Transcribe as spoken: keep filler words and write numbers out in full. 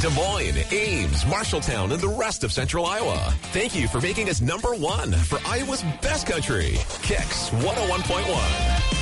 Des Moines, Ames, Marshalltown, and the rest of Central Iowa. Thank you for making us number one for Iowa's best country. Kicks one oh one point one.